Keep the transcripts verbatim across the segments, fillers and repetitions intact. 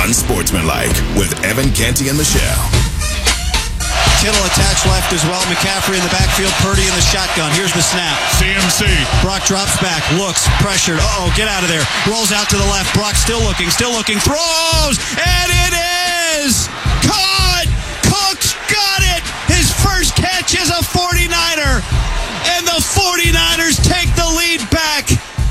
Unsportsmanlike with Evan Canty and Michelle. Kittle attached left as well. McCaffrey in the backfield. Purdy in the shotgun. Here's the snap. C M C. Brock drops back. Looks. Pressured. Uh-oh. Get out of there. Rolls out to the left. Brock still looking. Still looking. Throws. And it is caught. Cooks got it. His first catch as a forty-niner. And the forty-niners take the lead back.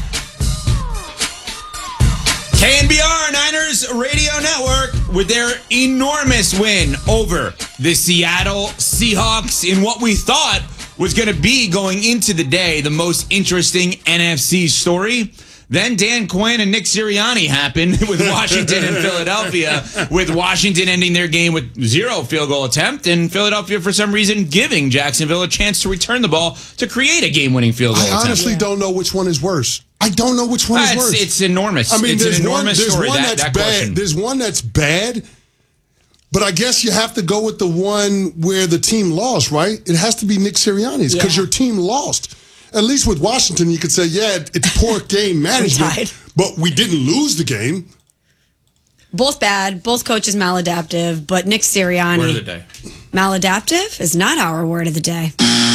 K N B R, Niners Radio Network, with their enormous win over the Seattle Seahawks in what we thought was going to be, going into the day, the most interesting N F C story. Then Dan Quinn and Nick Sirianni happened with Washington and Philadelphia, with Washington ending their game with zero field goal attempt, and Philadelphia, for some reason, giving Jacksonville a chance to return the ball to create a game-winning field goal I attempt. honestly don't know which one is worse. I don't know which one Uh, is it's, worse. it's enormous. I mean, it's there's an one, enormous there's story, one that, that's that bad. question. There's one that's bad, but I guess you have to go with the one where the team lost, right? It has to be Nick Sirianni's because Yeah. your team lost. At least with Washington, you could say, yeah, it's poor game management, but we didn't lose the game. Both bad, both coaches maladaptive, but Nick Sirianni. Word of the day. Maladaptive is not our word of the day.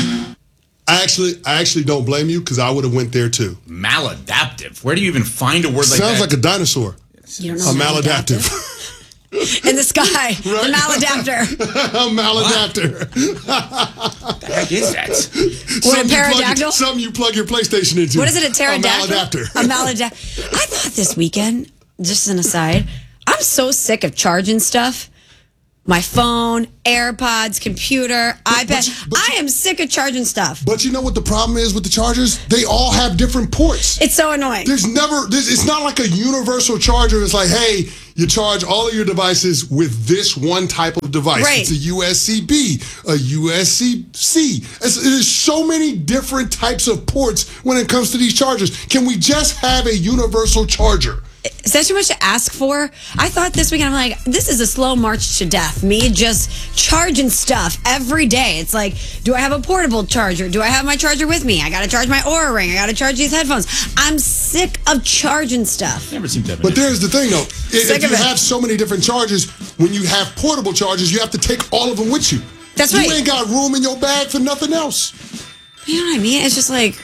I actually, I actually don't blame you because I would have went there too. Maladaptive. Where do you even find a word like Sounds that? like a dinosaur. You don't know A maladaptive. In the sky, the maladapter. A maladapter. What the heck is that? What, a Something you plug- pterodactyl? Something you plug your PlayStation into. What is it, a pterodactyl? A maladapter. A maladapter. I thought this weekend, just an aside, I'm so sick of charging stuff. My phone, AirPods, computer, iPad. but you- but I am sick of charging stuff. But you know what the problem is with the chargers? They all have different ports. It's so annoying. There's never, there's, it's not like a universal charger. It's like, hey, you charge all of your devices with this one type of device. Right. It's a U S B B, a U S B C. It's, there's so many different types of ports when it comes to these chargers. Can we just have a universal charger? Is that too much to ask for? I thought this weekend, I'm like, this is a slow march to death. Me just charging stuff every day. It's like, do I have a portable charger? Do I have my charger with me? I got to charge my Oura Ring. I got to charge these headphones. I'm sick of charging stuff. Never seemed to have an But issue. there's the thing, though. If, Sick if of you it. have so many different chargers, when you have portable chargers, you have to take all of them with you. That's you right. You ain't got room in your bag for nothing else. You know what I mean? It's just like,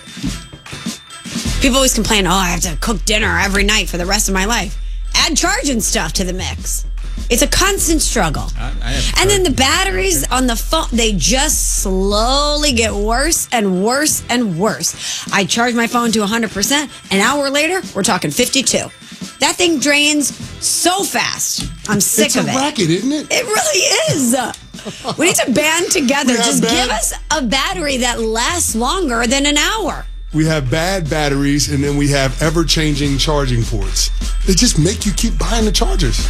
people always complain, oh, I have to cook dinner every night for the rest of my life. Add charging stuff to the mix. It's a constant struggle. I, I have And then the batteries on the phone, they just slowly get worse and worse and worse. I charge my phone to one hundred percent. An hour later, we're talking fifty-two. That thing drains so fast. I'm sick It's of a it. racket, isn't it? It really is. We need to band together. We have Just bad- give us a battery that lasts longer than an hour. We have bad batteries, and then we have ever-changing charging ports. They just make you keep buying the chargers.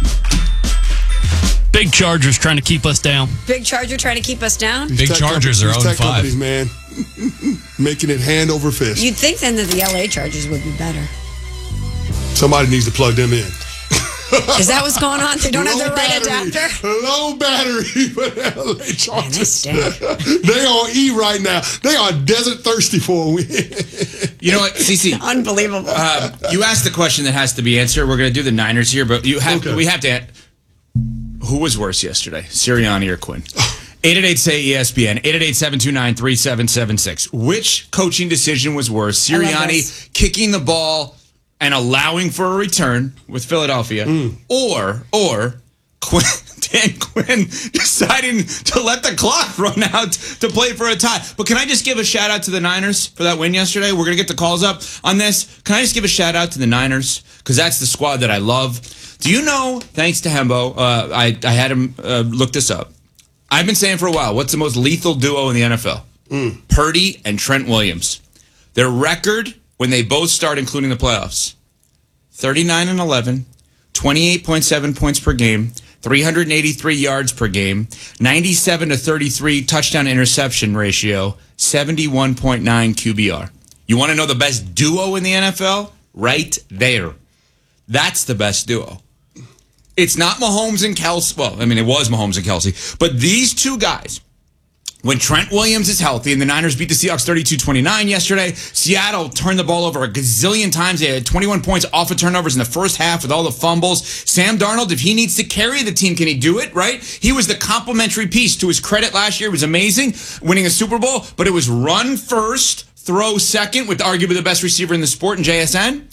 Big Chargers trying to keep us down. Big Charger trying to keep us down. These Big tech Chargers companies- are these tech oh and five. companies, man. Making it hand over fist. You'd think then that the L A Chargers would be better. Somebody needs to plug them in. Is that what's going on? They don't have Low the right battery, adapter? Low battery for the L A Man, they Chargers. stink. They on E right now. They are desert thirsty for a win. You know what, Cece? Unbelievable. Uh, you asked the question that has to be answered. We're going to do the Niners here, but you have Okay. we have to. Who was worse yesterday, Sirianni or Quinn? eight eight eight say E S P N, eight eight eight, seven two nine, three seven seven six. Which coaching decision was worse? I love Sirianni this. kicking the ball and allowing for a return with Philadelphia, or or Quinn, Dan Quinn deciding to let the clock run out to play for a tie. But can I just give a shout out to the Niners for that win yesterday? We're going to get the calls up on this. Can I just give a shout out to the Niners? Because that's the squad that I love. Do you know, thanks to Hembo, uh, I, I had him uh, look this up. I've been saying for a while, what's the most lethal duo in the N F L? Mm. Purdy and Trent Williams. Their record when they both start, including the playoffs, thirty-nine and eleven, twenty-eight point seven points per game, three hundred eighty-three yards per game, ninety-seven to thirty-three touchdown interception ratio, seventy-one point nine Q B R. You want to know the best duo in the N F L? Right there. That's the best duo. It's not Mahomes and Kelsey. Well, I mean, it was Mahomes and Kelsey. But these two guys when Trent Williams is healthy, and the Niners beat the Seahawks thirty-two twenty-nine yesterday, Seattle turned the ball over a gazillion times. They had twenty-one points off of turnovers in the first half with all the fumbles. Sam Darnold, if he needs to carry the team, can he do it, right? He was the complementary piece. To his credit last year, it was amazing, winning a Super Bowl, but it was run first, throw second, with arguably the best receiver in the sport in J S N.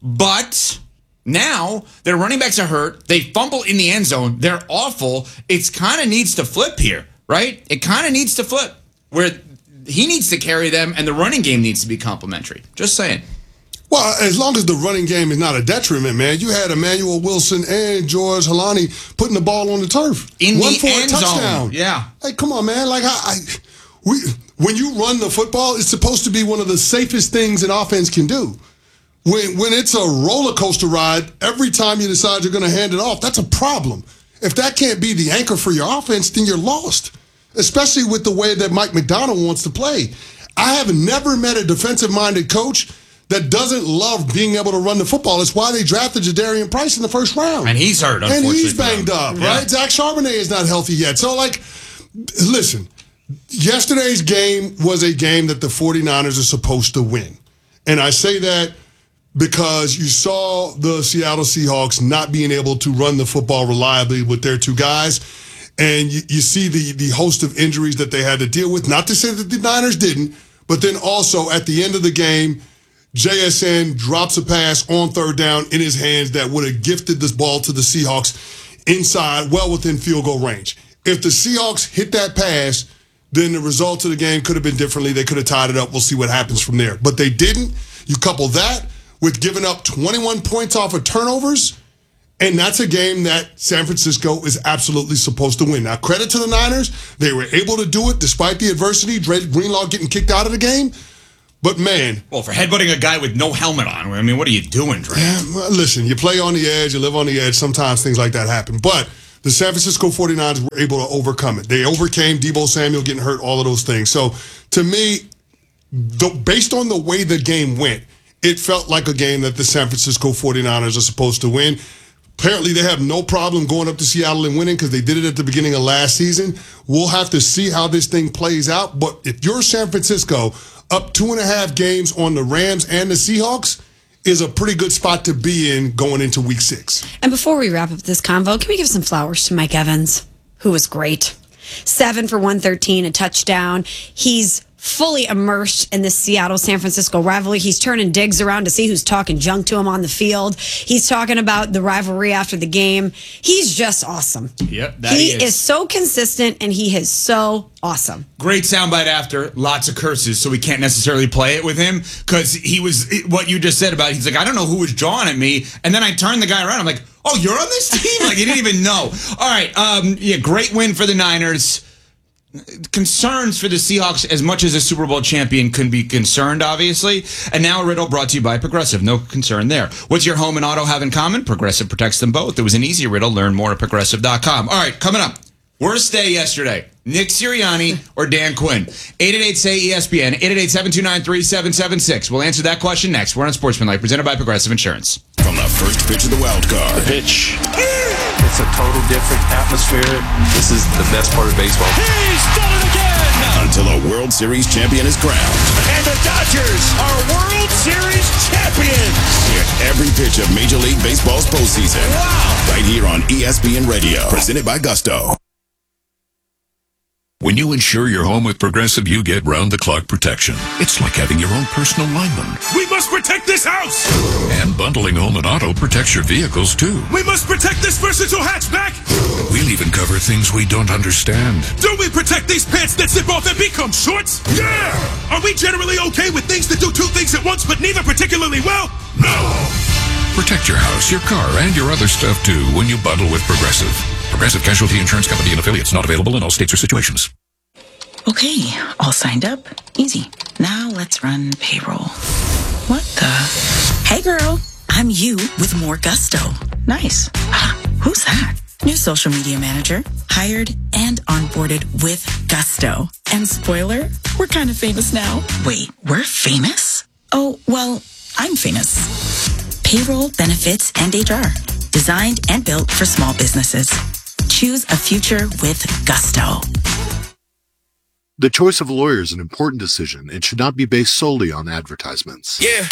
But now their running backs are hurt. They fumble in the end zone. They're awful. It's kind of needs to flip here. Right? It kind of needs to flip where he needs to carry them and the running game needs to be complementary. Just saying. Well, as long as the running game is not a detriment, man. You had Emmanuel Wilson and George Halani putting the ball on the turf. In One the for end a touchdown. zone. Yeah. Hey, come on, man. Like, I, I we, when you run the football, it's supposed to be one of the safest things an offense can do. When, when it's a roller coaster ride, every time you decide you're going to hand it off, that's a problem. If that can't be the anchor for your offense, then you're lost, especially with the way that Mike Macdonald wants to play. I have never met a defensive-minded coach that doesn't love being able to run the football. It's why they drafted Jadarian Price in the first round. And he's hurt, unfortunately. And he's banged up, yeah. right? Zach Charbonnet is not healthy yet. So, like, listen, yesterday's game was a game that the 49ers are supposed to win. And I say that because you saw the Seattle Seahawks not being able to run the football reliably with their two guys. And you, you see the, the host of injuries that they had to deal with. Not to say that the Niners didn't, but then also at the end of the game, J S N drops a pass on third down in his hands that would have gifted this ball to the Seahawks inside, well within field goal range. If the Seahawks hit that pass, then the results of the game could have been differently. They could have tied it up. We'll see what happens from there. But they didn't. You couple that with giving up twenty-one points off of turnovers, and that's a game that San Francisco is absolutely supposed to win. Now, credit to the Niners. They were able to do it despite the adversity, Dre Greenlaw getting kicked out of the game. But, man. Well, for headbutting a guy with no helmet on, I mean, what are you doing, Dre? Yeah, well, listen, you play on the edge, you live on the edge. Sometimes things like that happen. But the San Francisco 49ers were able to overcome it. They overcame Deebo Samuel getting hurt, all of those things. So, to me, the, based on the way the game went, it felt like a game that the San Francisco 49ers are supposed to win. Apparently, they have no problem going up to Seattle and winning because they did it at the beginning of last season. We'll have to see how this thing plays out. But if you're San Francisco, up two and a half games on the Rams and the Seahawks is a pretty good spot to be in going into week six. And before we wrap up this convo, can we give some flowers to Mike Evans, who was great? Seven for one thirteen, a touchdown. He's fully immersed in the Seattle-San Francisco rivalry. He's turning digs around to see who's talking junk to him on the field. He's talking about the rivalry after the game. He's just awesome. Yep, that he he is. is so consistent, and he is so awesome. Great soundbite after, lots of curses, so we can't necessarily play it with him because he was, what you just said about, he's like, I don't know who was jawing at me, and then I turned the guy around, I'm like, oh, you're on this team? Like, he didn't even know. All right, um, yeah, great win for the Niners. Concerns for the Seahawks as much as a Super Bowl champion can be concerned, obviously. And now a riddle brought to you by Progressive. No concern there. What's your home and auto have in common? Progressive protects them both. It was an easy riddle. Learn more at progressive dot com. All right, coming up. Worst day yesterday. Nick Sirianni or Dan Quinn? eight eight eight, S A Y, E S P N. eight eight eight, seven two nine, three seven seven six. We'll answer that question next. We're on Sportsmanlike, presented by Progressive Insurance. From the first pitch of the wild card. Pitch. It's a total different atmosphere. This is the best part of baseball. He's done it again! Until a World Series champion is crowned. And the Dodgers are World Series champions! Hear every pitch of Major League Baseball's postseason. Wow! Right here on E S P N Radio. Presented by Gusto. When you insure your home with Progressive, you get round-the-clock protection. It's like having your own personal lineman. We must protect this house! And bundling home and auto protects your vehicles, too. We must protect this versatile hatchback! We'll even cover things we don't understand. Do we protect these pants that zip off and become shorts? Yeah! Are we generally okay with things that do two things at once, but neither particularly well? No! Protect your house, your car, and your other stuff, too, when you bundle with Progressive. Progressive Casualty Insurance Company and affiliates, not available in all states or situations. Okay, all signed up. Easy. Now let's run payroll. What the? Hey girl, I'm you with more Gusto. Nice. Ah, who's that? New social media manager. Hired and onboarded with Gusto. And spoiler, we're kind of famous now. Wait, we're famous? Oh, well, I'm famous. Payroll, benefits, and H R. Designed and built for small businesses. Choose a future with Gusto. The choice of a lawyer is an important decision and should not be based solely on advertisements. Yeah,